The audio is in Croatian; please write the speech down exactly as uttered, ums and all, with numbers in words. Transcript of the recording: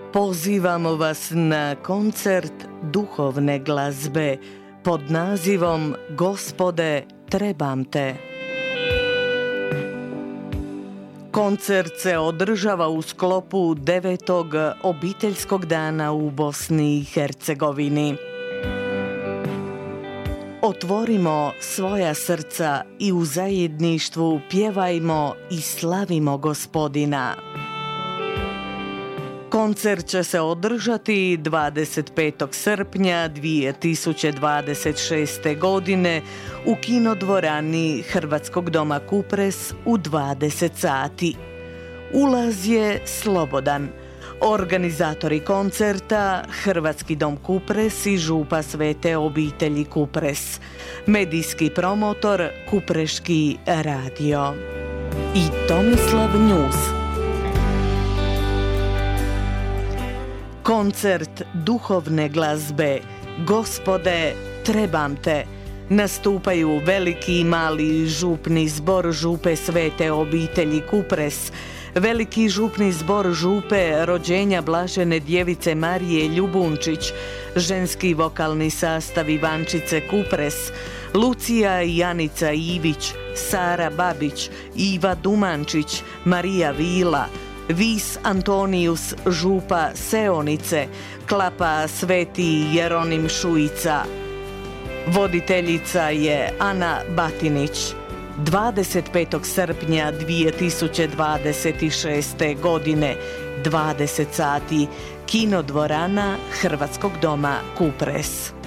Pozivamo vas na koncert duhovne glazbe pod nazivom Gospode, trebam te. Koncert se održava u sklopu devetog obiteljskog dana u Bosni i Hercegovini. Otvorimo svoja srca i u zajedništvu pjevajmo i slavimo Gospodina. Koncert će se održati dvadeset petog srpnja dvije tisuće dvadeset šeste. godine u kinodvorani Hrvatskog doma Kupres u dvadeset sati. Ulaz je slobodan. Organizatori koncerta Hrvatski dom Kupres i Župa Svete obitelji Kupres. Medijski promotor Kupreški radio. I Tomislav News. Koncert duhovne glazbe Gospode, trebam te nastupaju veliki i mali župni zbor Župe Svete obitelji Kupres, veliki župni zbor Župe rođenja Blažene djevice Marije Ljubunčić, ženski vokalni sastav Ivančice Kupres, Lucija i Janica Ivić, Sara Babić, Iva Dumančić, Marija Vila, Vis Antonius Župa Seonice, Klapa Sveti Jeronim Šujica. Voditeljica je Ana Batinić. dvadeset petog srpnja dvije tisuće dvadeset šeste. godine, dvadeset sati, kinodvorana Hrvatskog doma Kupres.